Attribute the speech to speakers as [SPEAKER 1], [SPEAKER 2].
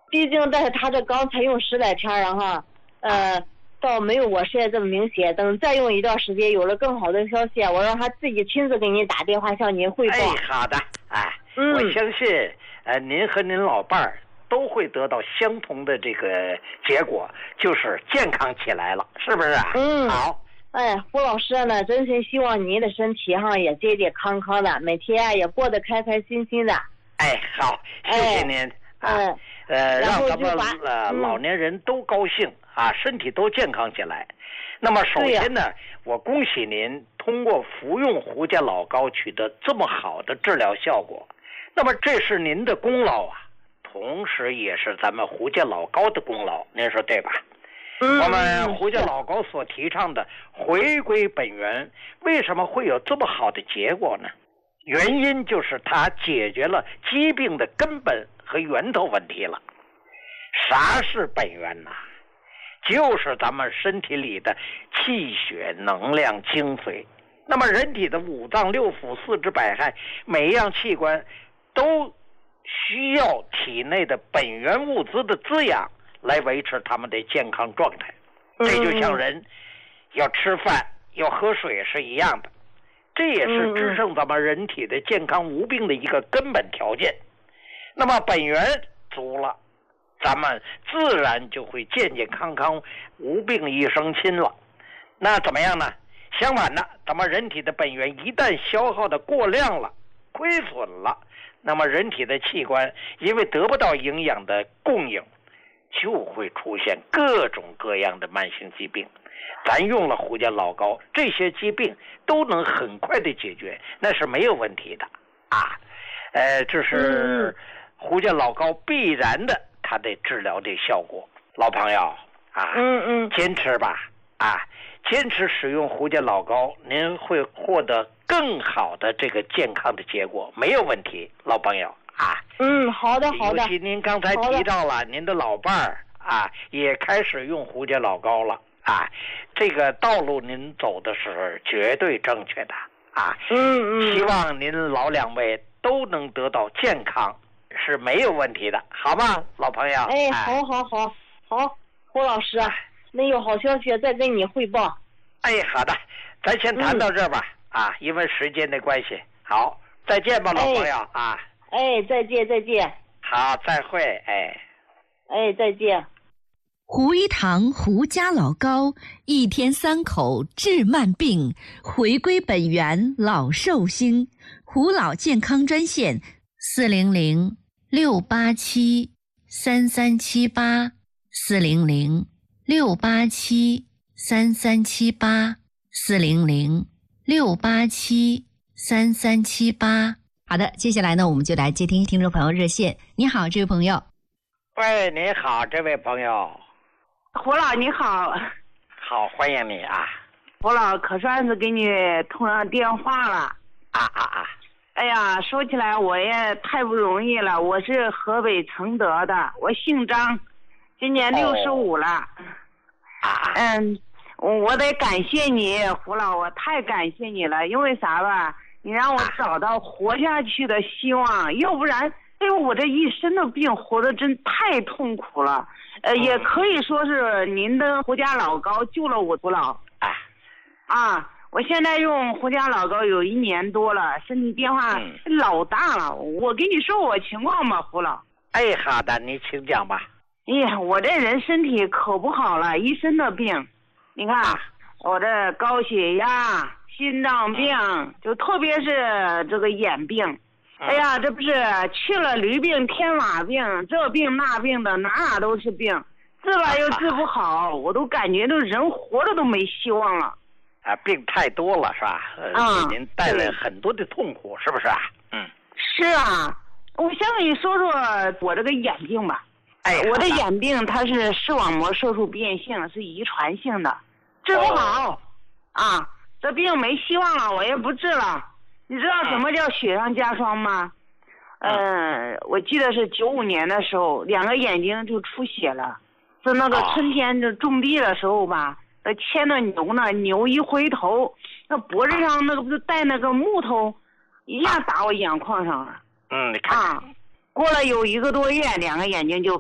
[SPEAKER 1] 毕竟但是他这刚才用10来天了哈，倒没有我现在这么明显。等再用一段时间，有了更好的消息，我让他自己亲自给您打电话向您汇报。
[SPEAKER 2] 好的，我相信您和您老伴儿都会得到相同的这个结果，就是健康起来了，是不是啊？好。
[SPEAKER 1] 胡老师呢，真心希望您的身体哈也健健康康的，每天也过得开开心心的。
[SPEAKER 2] 好，谢谢您。让咱们老年人都高兴身体都健康起来。那么首先呢，我恭喜您通过服用胡家老膏取得这么好的治疗效果。那么这是您的功劳啊，同时也是咱们胡家老膏的功劳，您说对吧？我们胡家老膏所提倡的回归本源，为什么会有这么好的结果呢？原因就是它解决了疾病的根本和源头问题了。啥是本源呢？就是咱们身体里的气血、能量、精髓。那么人体的五脏六腑、四肢百骸，每一样器官都需要体内的本源物质的滋养来维持他们的健康状态。这就像人要吃饭要喝水是一样的，这也是支撑咱们人体的健康无病的一个根本条件。那么本源足了，咱们自然就会健健康康无病一生亲了。那怎么样呢？相反的，咱们人体的本源一旦消耗的过量了，亏损了，那么人体的器官因为得不到营养的供应，就会出现各种各样的慢性疾病。咱用了胡家老膏，这些疾病都能很快的解决，那是没有问题的这是胡家老膏必然的它的治疗的效果。老朋友坚持吧坚持使用胡家老膏，您会获得更好的这个健康的结果，没有问题，老朋友
[SPEAKER 1] 好的。
[SPEAKER 2] 尤其您刚才提到了您的老伴儿也开始用胡家老膏了这个道路您走的是绝对正确的希望您老两位都能得到健康，是没有问题的，好吗，老朋友？
[SPEAKER 1] 好，胡老师那有好消息再跟你汇报。
[SPEAKER 2] 好的，咱先谈到这儿吧因为时间的关系。好，再见吧，老朋友
[SPEAKER 1] 再见。
[SPEAKER 2] 好，再会
[SPEAKER 1] 再见。
[SPEAKER 3] 胡一堂胡家老膏，1天3口治慢病，回归本源老寿星。胡老健康专线400-687-3378 400-687-3378 400-687-3378。好的，接下来呢，我们就来接听听众朋友热线。你好，这位朋友。
[SPEAKER 2] 喂，你好，这位朋友。
[SPEAKER 4] 胡老你好。
[SPEAKER 2] 好，欢迎你
[SPEAKER 4] 胡老，可算是给你通上电话了。哎呀，说起来我也太不容易了，我是河北承德的，我姓张，今年65了。我得感谢你，胡老，我太感谢你了，因为啥吧？你让我找到活下去的希望，要不然我这一身的病活得真太痛苦了。也可以说是您的胡家老膏救了我，胡老。我现在用胡家老膏有1年多了，身体变化老大了。我跟你说我情况吧，胡老。
[SPEAKER 2] 好的，你请讲吧。
[SPEAKER 4] 我这人身体可不好了，一身的病。你看我这高血压、心脏病，就特别是这个眼病。这不是去了驴病天马病，这病那病的，哪都是病，治了又治不好，我都感觉人活着都没希望了。
[SPEAKER 2] 病太多了是吧？给您带来很多的痛苦，是不是
[SPEAKER 4] 是我先跟你说说我这个眼病吧。我的眼病它是视网膜色素变性，是遗传性的，治不好这病没希望了，我也不治了。你知道什么叫雪上加霜吗？我记得是95年的时候，2个眼睛就出血了，是那个春天就种地的时候吧，牵着牛呢，牛一回头，那脖子上那个不是带那个木头，一下打我眼眶上了。
[SPEAKER 2] 你看
[SPEAKER 4] 过了有1个多月，2个眼睛就